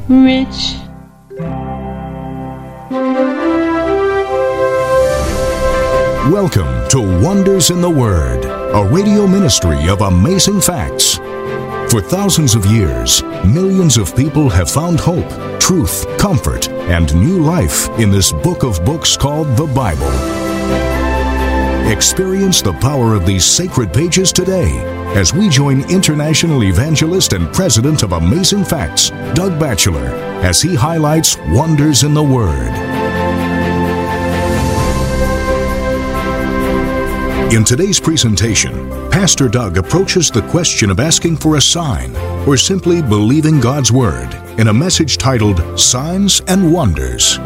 rich. Welcome to Wonders in the Word, a radio ministry of amazing facts. For thousands of years, millions of people have found hope, truth, comfort, and new life in this book of books called the Bible. Experience the power of these sacred pages today as we join international evangelist and president of Amazing Facts, Doug Batchelor, as he highlights Wonders in the Word. In today's presentation, Pastor Doug approaches the question of asking for a sign or simply believing God's Word in a message titled Signs and Wonders.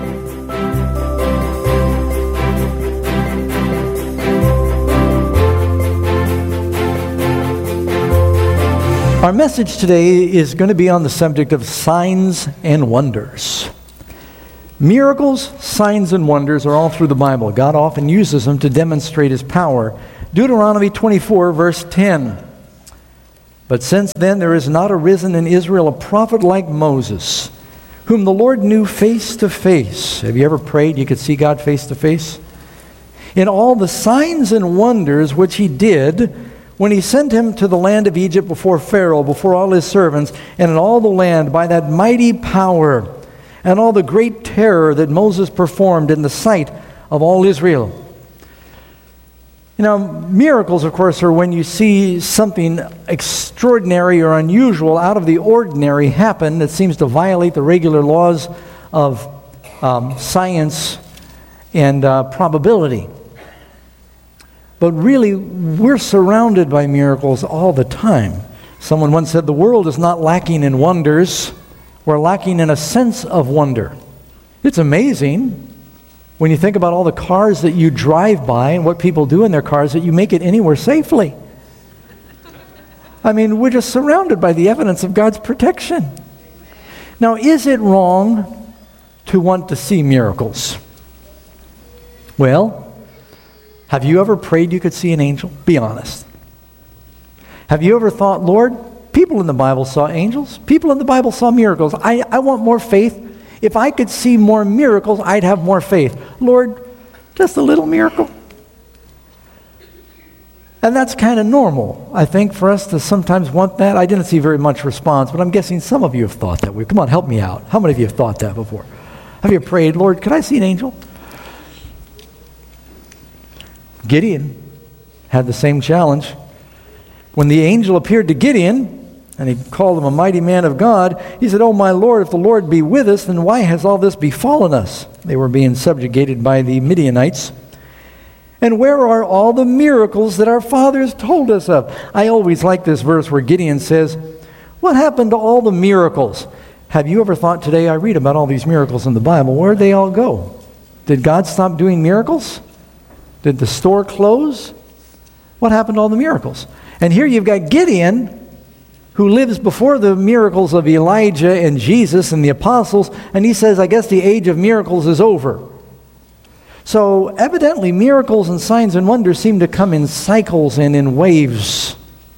Our message today is going to be on the subject of signs and wonders. Miracles, signs, and wonders are all through the Bible. God often uses them to demonstrate His power. Deuteronomy 24, verse 10. But since then there is not arisen in Israel a prophet like Moses, whom the Lord knew face to face. Have you ever prayed you could see God face to face? In all the signs and wonders which He did when He sent him to the land of Egypt before Pharaoh, before all his servants, and in all the land by that mighty power, and all the great terror that Moses performed in the sight of all Israel. You know, miracles, of course, are when you see something extraordinary or unusual, out of the ordinary happen that seems to violate the regular laws of science and probability. But really, we're surrounded by miracles all the time. Someone once said, the world is not lacking in wonders. We're lacking in a sense of wonder. It's amazing when you think about all the cars that you drive by and what people do in their cars that you make it anywhere safely. I mean, we're just surrounded by the evidence of God's protection. Now, is it wrong to want to see miracles? Well, have you ever prayed you could see an angel? Be honest. Have you ever thought, Lord, people in the Bible saw angels. People in the Bible saw miracles. I want more faith. If I could see more miracles, I'd have more faith. Lord, just a little miracle. And that's kind of normal, I think, for us to sometimes want that. I didn't see very much response, but I'm guessing some of you have thought that way. Come on, help me out. How many of you have thought that before? Have you prayed, Lord, could I see an angel? Gideon had the same challenge. When the angel appeared to Gideon, and he called him a mighty man of God, he said, "Oh, my Lord, if the Lord be with us, then why has all this befallen us?" They were being subjugated by the Midianites. "And where are all the miracles that our fathers told us of?" I always like this verse where Gideon says, what happened to all the miracles? Have you ever thought today, I read about all these miracles in the Bible, where'd they all go? Did God stop doing miracles? Did the store close? What happened to all the miracles? And here you've got Gideon, who lives before the miracles of Elijah and Jesus and the apostles, and he says, I guess the age of miracles is over. So evidently miracles and signs and wonders seem to come in cycles and in waves.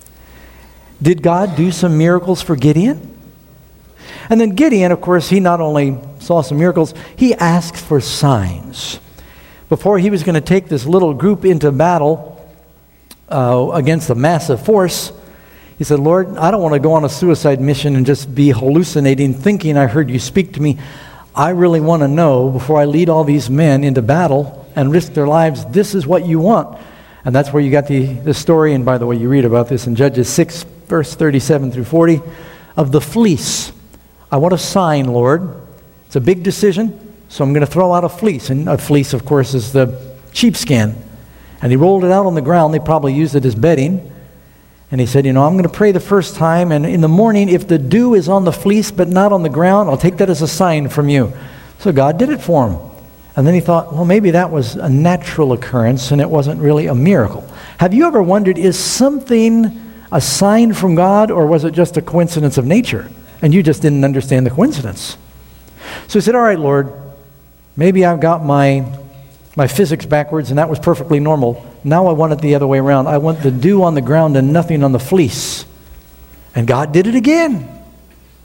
Did God do some miracles for Gideon? And then Gideon, of course, he not only saw some miracles, he asked for signs. Before he was going to take this little group into battle against a massive force, he said, Lord, I don't want to go on a suicide mission and just be hallucinating, thinking I heard you speak to me. I really want to know, before I lead all these men into battle and risk their lives, this is what you want. And that's where you got the story, and by the way, you read about this in Judges 6, verse 37 through 40, of the fleece. I want a sign, Lord. It's a big decision, so I'm going to throw out a fleece. And a fleece, of course, is the sheepskin. And he rolled it out on the ground. They probably used it as bedding. And he said, I'm going to pray the first time, and in the morning, if the dew is on the fleece but not on the ground, I'll take that as a sign from you. So God did it for him. And then he thought, well, maybe that was a natural occurrence and it wasn't really a miracle. Have you ever wondered, is something a sign from God, or was it just a coincidence of nature? And you just didn't understand the coincidence. So he said, all right, Lord, maybe I've got my physics backwards, and that was perfectly normal. Now I want it the other way around. I want the dew on the ground and nothing on the fleece. And God did it again.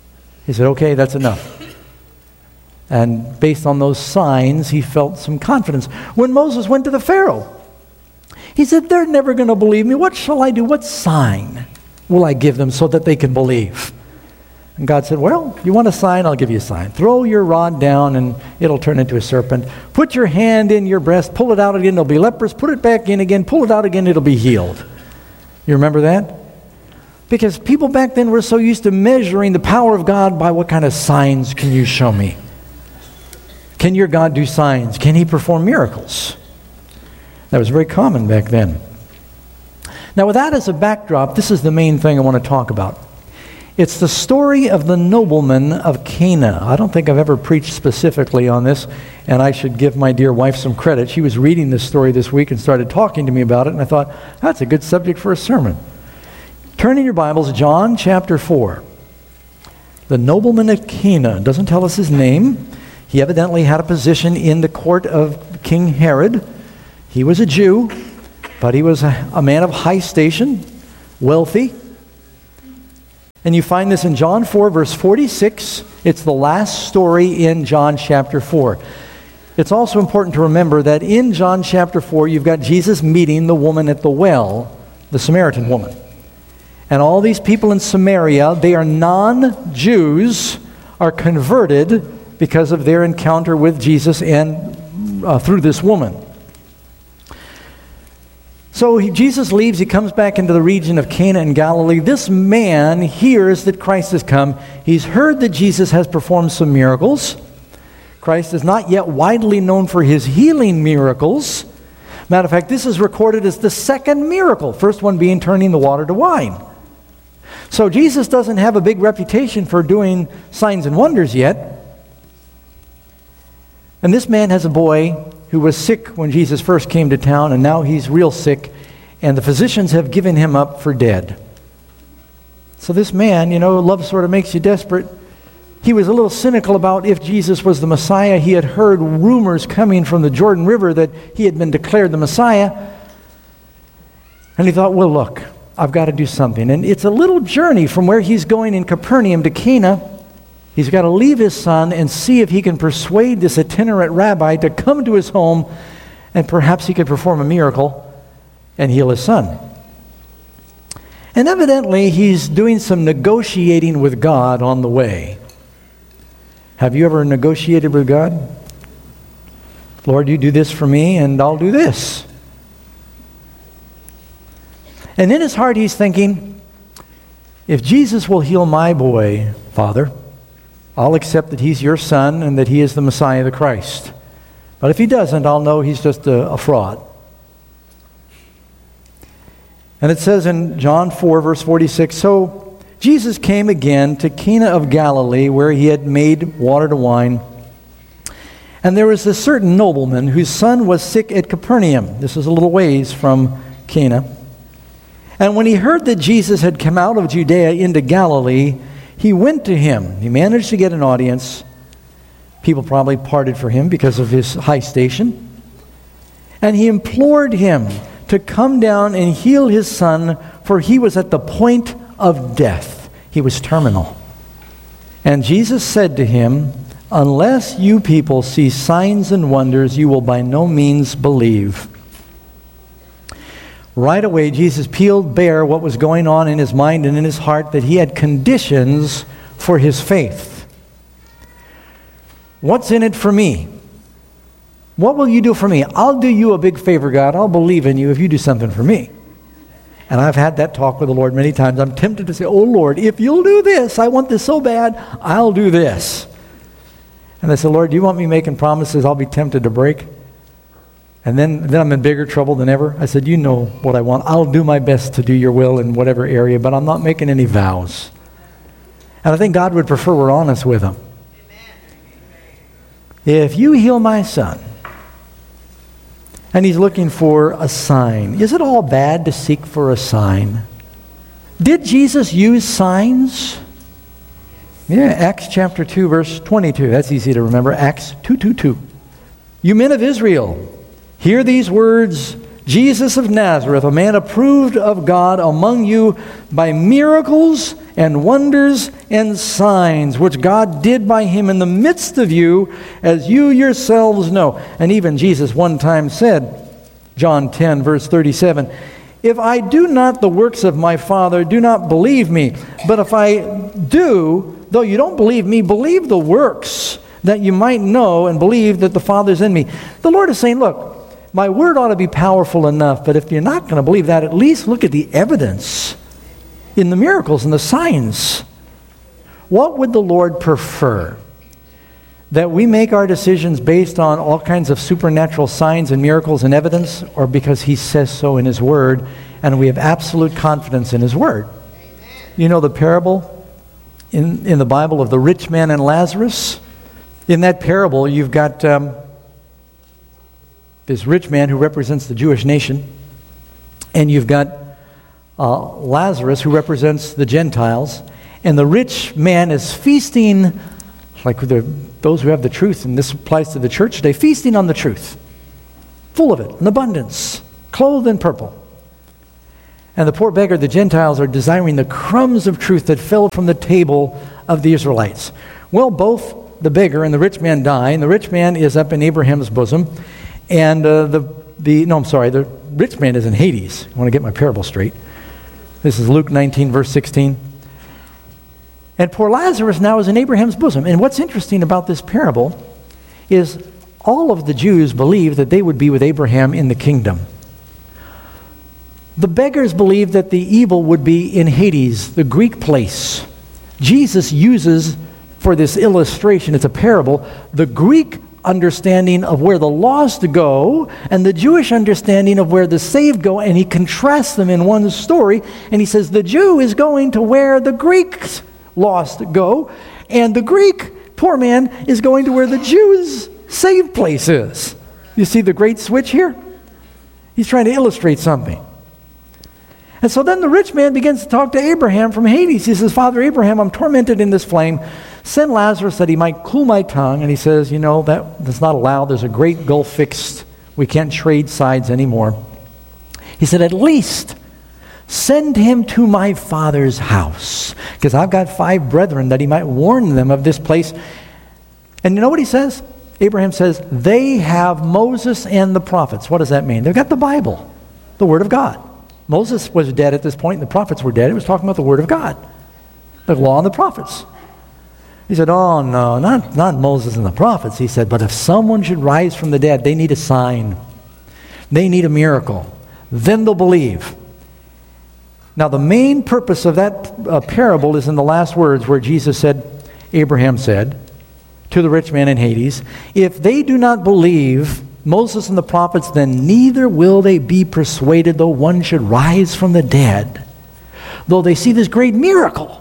He said, okay, that's enough. And based on those signs, he felt some confidence. When Moses went to the Pharaoh, he said, they're never going to believe me. What shall I do? What sign will I give them so that they can believe? And God said, well, you want a sign? I'll give you a sign. Throw your rod down and it'll turn into a serpent. Put your hand in your breast, pull it out again, it'll be leprous. Put it back in again, pull it out again, it'll be healed. You remember that? Because people back then were so used to measuring the power of God by what kind of signs can you show me? Can your God do signs? Can he perform miracles? That was very common back then. Now with that as a backdrop, this is the main thing I want to talk about. It's the story of the nobleman of Cana. I don't think I've ever preached specifically on this, and I should give my dear wife some credit. She was reading this story this week and started talking to me about it, and I thought, that's a good subject for a sermon. Turn in your Bibles, John chapter 4. The nobleman of Cana doesn't tell us his name. He evidently had a position in the court of King Herod. He was a Jew, but he was a man of high station, wealthy. And you find this in John 4, verse 46. It's the last story in John chapter 4. It's also important to remember that in John chapter 4, you've got Jesus meeting the woman at the well, the Samaritan woman. And all these people in Samaria, they are non-Jews, are converted because of their encounter with Jesus and through this woman. So Jesus leaves, he comes back into the region of Cana in Galilee. This man hears that Christ has come. He's heard that Jesus has performed some miracles. Christ is not yet widely known for his healing miracles. Matter of fact, this is recorded as the second miracle, first one being turning the water to wine. So Jesus doesn't have a big reputation for doing signs and wonders yet. And this man has a boy who was sick when Jesus first came to town, and now he's real sick, and the physicians have given him up for dead. So this man, love sort of makes you desperate. He was a little cynical about if Jesus was the Messiah. He had heard rumors coming from the Jordan River that he had been declared the Messiah. And he thought, well, look, I've got to do something. And it's a little journey from where he's going in Capernaum to Cana. He's got to leave his son and see if he can persuade this itinerant rabbi to come to his home, and perhaps he could perform a miracle and heal his son. And evidently, he's doing some negotiating with God on the way. Have you ever negotiated with God? Lord, you do this for me, and I'll do this. And in his heart, he's thinking, if Jesus will heal my boy, Father, I'll accept that he's your son and that he is the Messiah, the Christ. But if he doesn't, I'll know he's just a fraud. And it says in John 4, verse 46, so Jesus came again to Cana of Galilee, where he had made water to wine. And there was a certain nobleman whose son was sick at Capernaum. This is a little ways from Cana. And when he heard that Jesus had come out of Judea into Galilee, he went to him. He managed to get an audience. People probably parted for him because of his high station. And he implored him to come down and heal his son, for he was at the point of death. He was terminal. And Jesus said to him, unless you people see signs and wonders, you will by no means believe. Right away, Jesus peeled bare what was going on in his mind and in his heart, that he had conditions for his faith. What's in it for me? What will you do for me? I'll do you a big favor, God. I'll believe in you if you do something for me. And I've had that talk with the Lord many times. I'm tempted to say, oh Lord, if you'll do this, I want this so bad, I'll do this. And I said, Lord, do you want me making promises I'll be tempted to break? And then I'm in bigger trouble than ever. I said, you know what I want. I'll do my best to do your will in whatever area, but I'm not making any vows. And I think God would prefer we're honest with him. If you heal my son, and he's looking for a sign, is it all bad to seek for a sign? Did Jesus use signs? Yeah, Acts chapter 2, verse 22. That's easy to remember. Acts 2:22. You men of Israel, hear these words. Jesus of Nazareth, a man approved of God among you by miracles and wonders and signs, which God did by him in the midst of you, as you yourselves know. And even Jesus one time said, John 10, verse 37, if I do not the works of my Father, do not believe me. But if I do, though you don't believe me, believe the works, that you might know and believe that the Father's in me. The Lord is saying, look, my word ought to be powerful enough, but if you're not going to believe that, at least look at the evidence in the miracles and the signs. What would the Lord prefer? That we make our decisions based on all kinds of supernatural signs and miracles and evidence, or because he says so in his word, and we have absolute confidence in his word? Amen. You know the parable in the Bible of the rich man and Lazarus? In that parable, you've got this rich man who represents the Jewish nation, and you've got Lazarus who represents the Gentiles, and the rich man is feasting, like those who have the truth, and this applies to the church today, feasting on the truth, full of it, in abundance, clothed in purple. And the poor beggar, the Gentiles, are desiring the crumbs of truth that fell from the table of the Israelites. Well, both the beggar and the rich man die, and the rich man is up in Abraham's bosom, and the rich man is in Hades. I want to get my parable straight. This is Luke 19, verse 16. And poor Lazarus now is in Abraham's bosom. And what's interesting about this parable is all of the Jews believed that they would be with Abraham in the kingdom. The beggars believed that the evil would be in Hades, the Greek place. Jesus uses, for this illustration, it's a parable, the Greek understanding of where the lost go and the Jewish understanding of where the saved go, and he contrasts them in one story, and he says the Jew is going to where the Greeks lost go, and the Greek poor man is going to where the Jews saved place is. You see the great switch here? He's trying to illustrate something. And so then the rich man begins to talk to Abraham from Hades. He says, Father Abraham, I'm tormented in this flame. Send Lazarus that he might cool my tongue. And he says, you know, that's not allowed. There's a great gulf fixed. We can't trade sides anymore. He said, at least send him to my father's house, because I've got 5 brethren, that he might warn them of this place. And you know what he says? Abraham says, they have Moses and the prophets. What does that mean? They've got the Bible, the Word of God. Moses was dead at this point, and the prophets were dead. It was talking about the Word of God, the law and the prophets. He said, oh no, not Moses and the prophets. He said, but if someone should rise from the dead, they need a sign. They need a miracle. Then they'll believe. Now the main purpose of that parable is in the last words where Jesus said, Abraham said to the rich man in Hades, if they do not believe Moses and the prophets, then neither will they be persuaded, though one should rise from the dead, though they see this great miracle.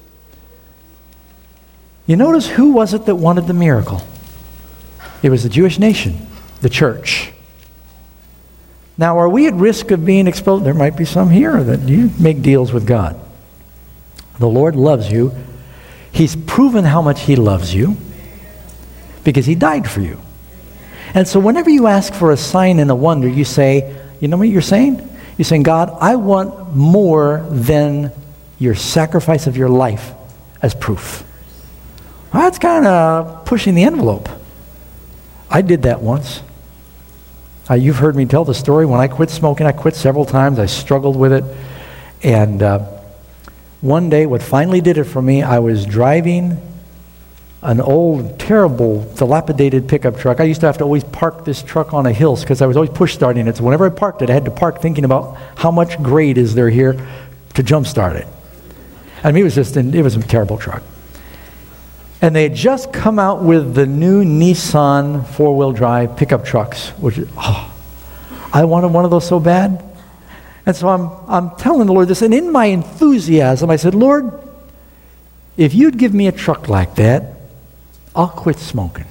You notice who was it that wanted the miracle? It was the Jewish nation, the church. Now, are we at risk of being exposed? There might be some here that you make deals with God. The Lord loves you. He's proven how much he loves you because he died for you. And so whenever you ask for a sign and a wonder, you say, you know what you're saying? You're saying, God, I want more than your sacrifice of your life as proof. Well, that's kind of pushing the envelope. I did that once. You've heard me tell the story. When I quit smoking, I quit several times. I struggled with it. And one day, what finally did it for me, I was driving an old, terrible, dilapidated pickup truck. I used to have to always park this truck on a hill because I was always push starting it. So whenever I parked it, I had to park thinking about how much grade is there here to jump start it. I mean, it was a terrible truck. And they had just come out with the new Nissan four-wheel drive pickup trucks, which, I wanted one of those so bad. And so I'm telling the Lord this, and in my enthusiasm, I said, Lord, if you'd give me a truck like that, I'll quit smoking.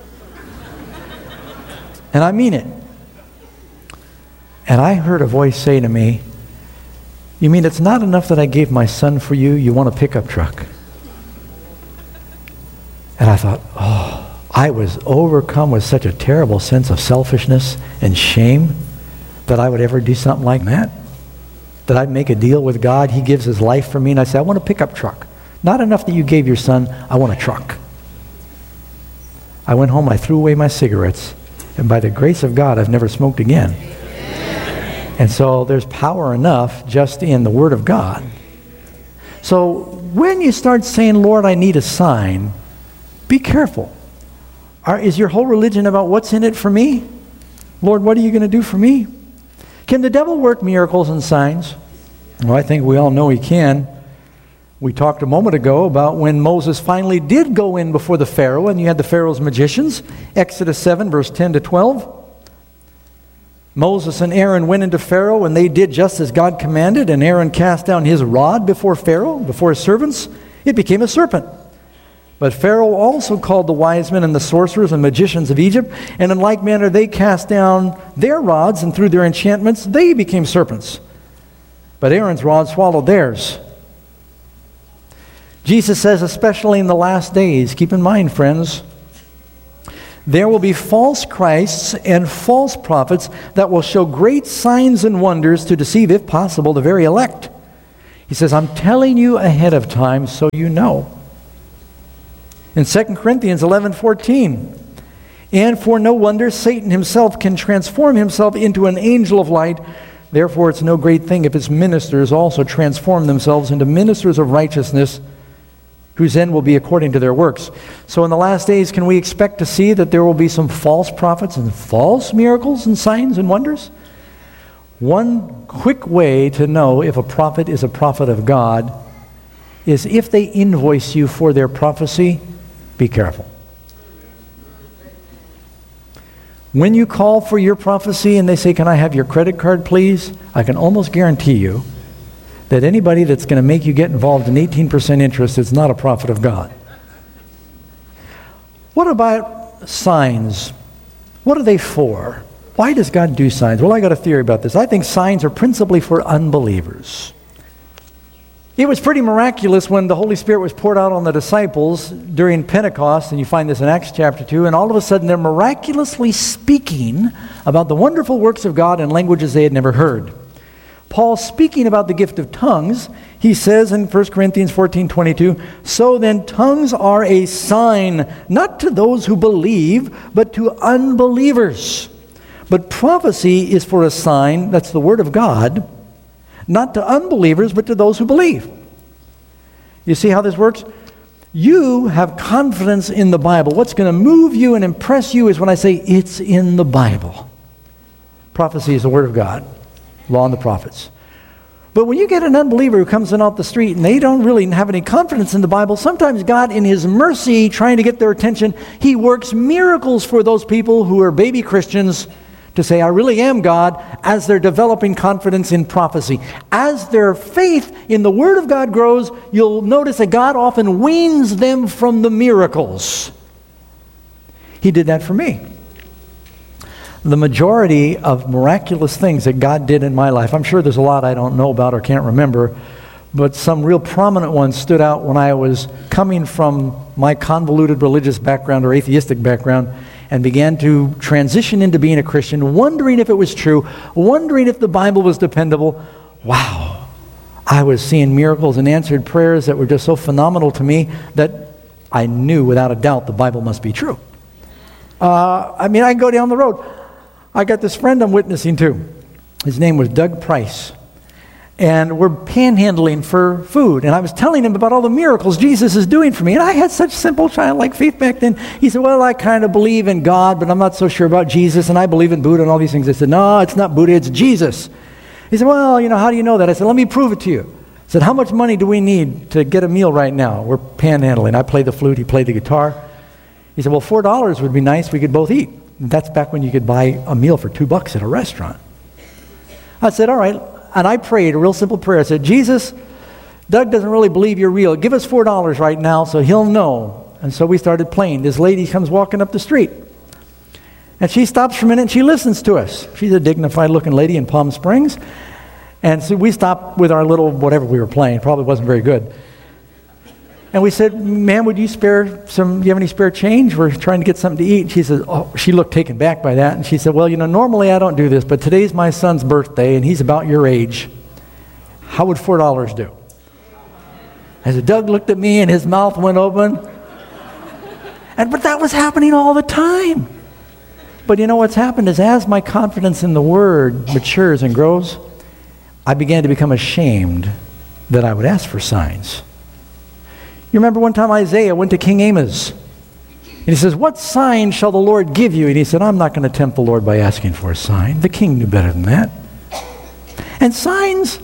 And I mean it. And I heard a voice say to me, you mean it's not enough that I gave my son for you, you want a pickup truck? And I thought, I was overcome with such a terrible sense of selfishness and shame that I would ever do something like that? That I'd make a deal with God, he gives his life for me, and I say, I want a pickup truck. Not enough that you gave your son, I want a truck. I went home, I threw away my cigarettes, and by the grace of God, I've never smoked again. And so there's power enough just in the Word of God. So when you start saying, Lord, I need a sign, be careful. Is your whole religion about what's in it for me? Lord, what are you going to do for me? Can the devil work miracles and signs? Well, I think we all know he can. We talked a moment ago about when Moses finally did go in before the Pharaoh, and you had the Pharaoh's magicians. Exodus 7, verse 10 to 12. Moses and Aaron went into Pharaoh, and they did just as God commanded, and Aaron cast down his rod before Pharaoh, before his servants. It became a serpent. But Pharaoh also called the wise men and the sorcerers and magicians of Egypt, and in like manner they cast down their rods, and through their enchantments they became serpents. But Aaron's rod swallowed theirs. Jesus says, especially in the last days, keep in mind, friends, there will be false Christs and false prophets that will show great signs and wonders to deceive, if possible, the very elect. He says, I'm telling you ahead of time so you know. In 2 Corinthians 11:14, and for no wonder Satan himself can transform himself into an angel of light. Therefore it's no great thing if his ministers also transform themselves into ministers of righteousness, whose end will be according to their works. So in the last days, can we expect to see that there will be some false prophets and false miracles and signs and wonders? One quick way to know if a prophet is a prophet of God is if they invoice you for their prophecy, be careful. When you call for your prophecy and they say, can I have your credit card, please? I can almost guarantee you that anybody that's going to make you get involved in 18% interest is not a prophet of God. What about signs? What are they for? Why does God do signs? Well, I got a theory about this. I think signs are principally for unbelievers. It was pretty miraculous when the Holy Spirit was poured out on the disciples during Pentecost, and you find this in Acts chapter 2, and all of a sudden they're miraculously speaking about the wonderful works of God in languages they had never heard. Paul, speaking about the gift of tongues, he says in 1 Corinthians 14:22, so then tongues are a sign, not to those who believe, but to unbelievers. But prophecy is for a sign, that's the word of God, not to unbelievers, but to those who believe. You see how this works? You have confidence in the Bible. What's going to move you and impress you is when I say it's in the Bible. Prophecy is the word of God. Law and the prophets. But when you get an unbeliever who comes in off the street and they don't really have any confidence in the Bible, sometimes God, in his mercy, trying to get their attention, he works miracles for those people who are baby Christians to say, I really am God, as they're developing confidence in prophecy. As their faith in the Word of God grows, you'll notice that God often weans them from the miracles. He did that for me. The majority of miraculous things that God did in my life, I'm sure there's a lot I don't know about or can't remember, but some real prominent ones stood out when I was coming from my convoluted religious background or atheistic background and began to transition into being a Christian, wondering if it was true, wondering if the Bible was dependable. Wow. I was seeing miracles and answered prayers that were just so phenomenal to me that I knew without a doubt the Bible must be true. I can go down the road. I got this friend I'm witnessing to. His name was Doug Price. And we're panhandling for food. And I was telling him about all the miracles Jesus is doing for me. And I had such simple childlike faith back then. He said, well, I kind of believe in God, but I'm not so sure about Jesus. And I believe in Buddha and all these things. I said, no, it's not Buddha, it's Jesus. He said, well, how do you know that? I said, let me prove it to you. I said, how much money do we need to get a meal right now? We're panhandling. I play the flute, he played the guitar. He said, well, $4 would be nice. We could both eat. And that's back when you could buy a meal for $2 at a restaurant. I said, all right. And I prayed a real simple prayer. I said, Jesus, Doug doesn't really believe you're real. Give us $4 right now so he'll know. And so we started playing. This lady comes walking up the street. And she stops for a minute and she listens to us. She's a dignified looking lady in Palm Springs. And so we stopped with our little whatever we were playing. Probably wasn't very good. And we said, ma'am, would you do you have any spare change? We're trying to get something to eat. And she says, oh, she looked taken back by that. And she said, well, normally I don't do this, but today's my son's birthday, and he's about your age. How would $4 do? As Doug looked at me and his mouth went open. But that was happening all the time. But what's happened is as my confidence in the Word matures and grows, I began to become ashamed that I would ask for signs. You remember one time Isaiah went to King Amos, and he says, what sign shall the Lord give you? And he said, I'm not going to tempt the Lord by asking for a sign. The king knew better than that. And signs,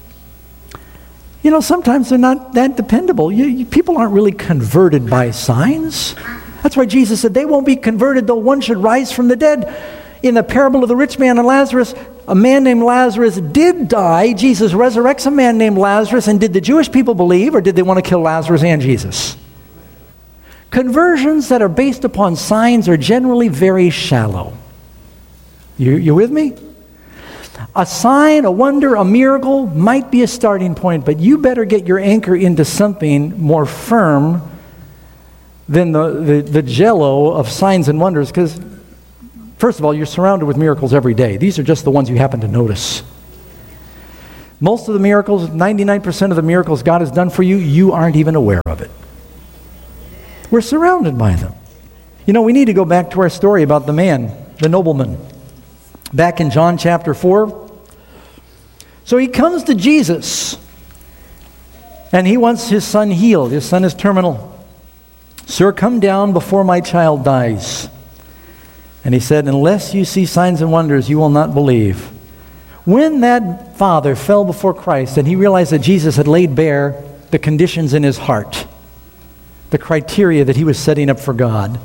sometimes they're not that dependable. People aren't really converted by signs. That's why Jesus said they won't be converted though one should rise from the dead. In the parable of the rich man and Lazarus, a man named Lazarus did die. Jesus resurrects a man named Lazarus. And did the Jewish people believe, or did they want to kill Lazarus and Jesus? Conversions that are based upon signs are generally very shallow. You with me? A sign, a wonder, a miracle might be a starting point, but you better get your anchor into something more firm than the jello of signs and wonders, because first of all, you're surrounded with miracles every day. These are just the ones you happen to notice. Most of the miracles, 99% of the miracles God has done for you, you aren't even aware of it. We're surrounded by them. We need to go back to our story about the man, the nobleman. Back in John chapter 4. So he comes to Jesus, and he wants his son healed. His son is terminal. Sir, come down before my child dies. And he said, unless you see signs and wonders, you will not believe. When that father fell before Christ and he realized that Jesus had laid bare the conditions in his heart, the criteria that he was setting up for God,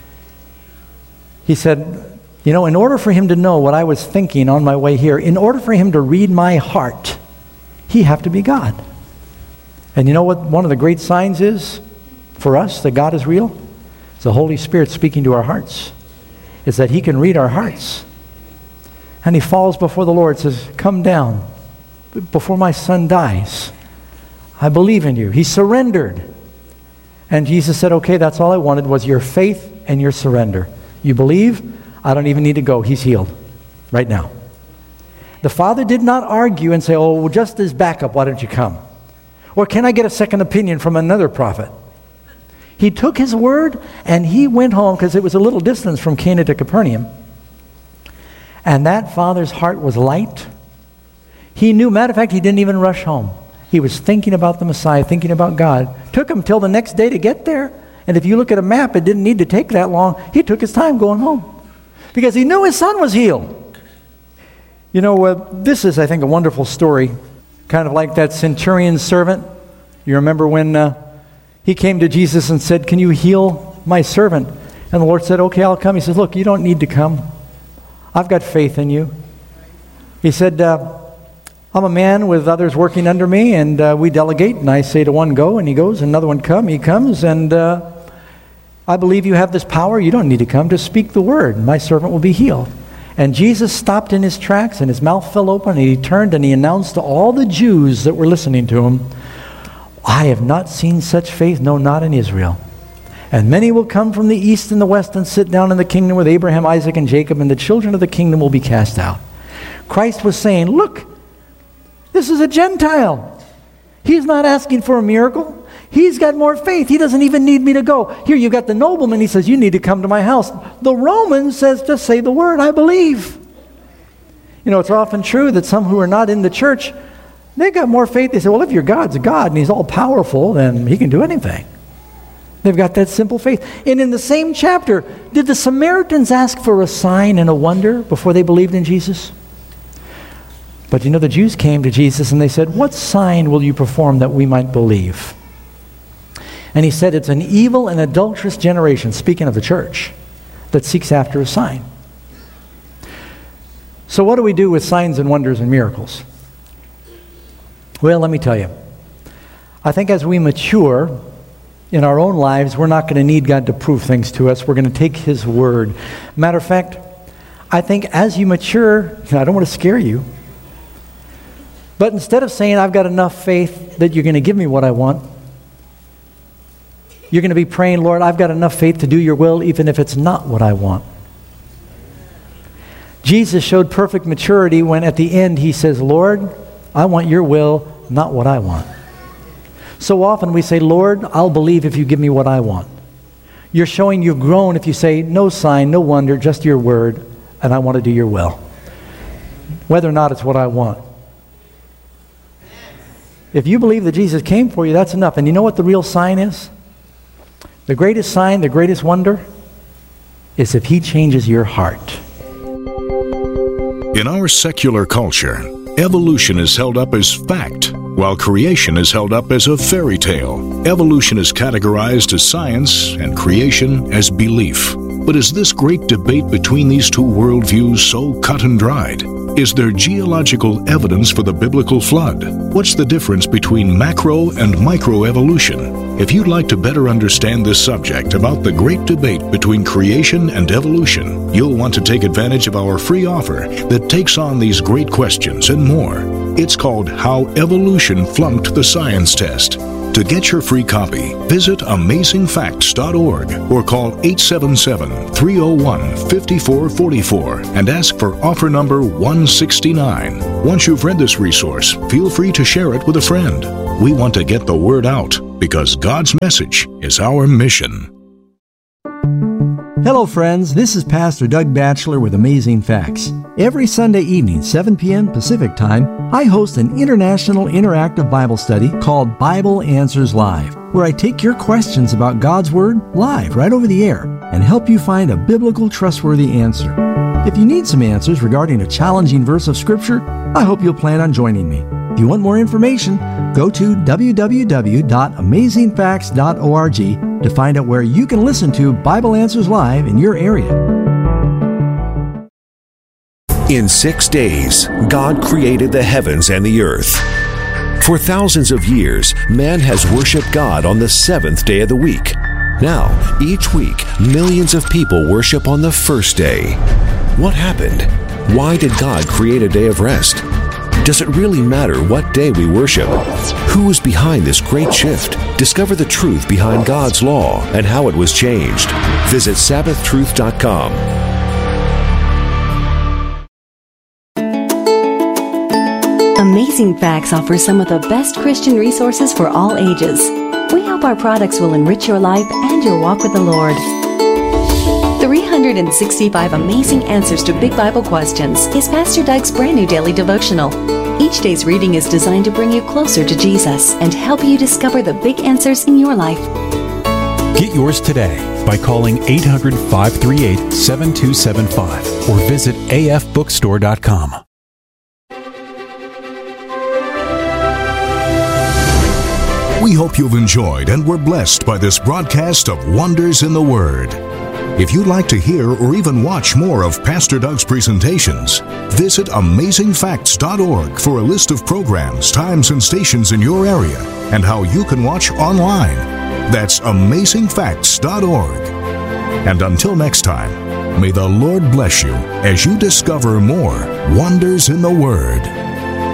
he said, in order for him to know what I was thinking on my way here, in order for him to read my heart, he have to be God. And you know what one of the great signs is for us that God is real? It's the Holy Spirit speaking to our hearts. Is that he can read our hearts. And he falls before the Lord, says, come down before my son dies. I believe in you. He surrendered. And Jesus said, okay, that's all I wanted was your faith and your surrender. You believe? I don't even need to go. He's healed right now. The father did not argue and say, oh, well, just as backup, why don't you come? Or can I get a second opinion from another prophet? He took his word and he went home, because it was a little distance from Cana to Capernaum. And that father's heart was light. He knew, matter of fact, he didn't even rush home. He was thinking about the Messiah, thinking about God. Took him till the next day to get there. And if you look at a map, it didn't need to take that long. He took his time going home because he knew his son was healed. This is, I think, a wonderful story. Kind of like that centurion's servant. You remember when he came to Jesus and said, can you heal my servant? And the Lord said, okay, I'll come. He says, look, you don't need to come. I've got faith in you. He said, I'm a man with others working under me, and we delegate, and I say to one, go, and he goes, and another one, come, he comes, and I believe you have this power. You don't need to come. Just speak the word, and my servant will be healed. And Jesus stopped in his tracks, and his mouth fell open, and he turned, and he announced to all the Jews that were listening to him, I have not seen such faith, no, not in Israel. And many will come from the east and the west and sit down in the kingdom with Abraham, Isaac, and Jacob, and the children of the kingdom will be cast out. Christ was saying, look, this is a Gentile. He's not asking for a miracle. He's got more faith. He doesn't even need me to go. Here, you've got the nobleman. He says, you need to come to my house. The Roman says, just say the word, I believe. It's often true that some who are not in the church, they got more faith. They say, well, if your God's a God and he's all powerful, then he can do anything. They've got that simple faith. And in the same chapter, did the Samaritans ask for a sign and a wonder before they believed in Jesus? But the Jews came to Jesus and they said, what sign will you perform that we might believe? And he said, it's an evil and adulterous generation, speaking of the church, that seeks after a sign. So what do we do with signs and wonders and miracles? Well, let me tell you. I think as we mature in our own lives, we're not going to need God to prove things to us. We're going to take his word. Matter of fact, I think as you mature, I don't want to scare you, but instead of saying, I've got enough faith that you're going to give me what I want, You're going to be praying, Lord, I've got enough faith to do your will even if it's not what I want. Jesus showed perfect maturity when at the end he says, Lord, I want your will, not what I want. So often we say, Lord, I'll believe if you give me what I want. You're showing you've grown if you say, no sign, no wonder, just your word, and I want to do your will. Whether or not it's what I want. If you believe that Jesus came for you, that's enough. And you know what the real sign is? The greatest sign, the greatest wonder, is if he changes your heart. In our secular culture, evolution is held up as fact, while creation is held up as a fairy tale. Evolution is categorized as science and creation as belief. But is this great debate between these two worldviews so cut and dried? Is there geological evidence for the biblical flood? What's the difference between macro and microevolution? If you'd like to better understand this subject about the great debate between creation and evolution, you'll want to take advantage of our free offer that takes on these great questions and more. It's called How Evolution Flunked the Science Test. To get your free copy, visit AmazingFacts.org or call 877-301-5444 and ask for offer number 169. Once you've read this resource, feel free to share it with a friend. We want to get the word out because God's message is our mission. Hello, friends. This is Pastor Doug Batchelor with Amazing Facts. Every Sunday evening, 7 p.m. Pacific Time, I host an international interactive Bible study called Bible Answers Live, where I take your questions about God's Word live right over the air and help you find a biblical, trustworthy answer. If you need some answers regarding a challenging verse of Scripture, I hope you'll plan on joining me. If you want more information, go to www.amazingfacts.org to find out where you can listen to Bible Answers Live in your area. In 6 days, God created the heavens and the earth. For thousands of years, man has worshiped God on the seventh day of the week. Now, each week, millions of people worship on the first day. What happened? Why did God create a day of rest? Does it really matter what day we worship? Who is behind this great shift? Discover the truth behind God's law and how it was changed. Visit SabbathTruth.com. Amazing Facts offers some of the best Christian resources for all ages. We hope our products will enrich your life and your walk with the Lord. 365 Amazing Answers to Big Bible Questions is Pastor Doug's brand new daily devotional. Each day's reading is designed to bring you closer to Jesus and help you discover the big answers in your life. Get yours today by calling 800-538-7275 or visit afbookstore.com. We hope you've enjoyed and were blessed by this broadcast of Wonders in the Word. If you'd like to hear or even watch more of Pastor Doug's presentations, visit AmazingFacts.org for a list of programs, times, and stations in your area and how you can watch online. That's AmazingFacts.org. And until next time, may the Lord bless you as you discover more wonders in the Word.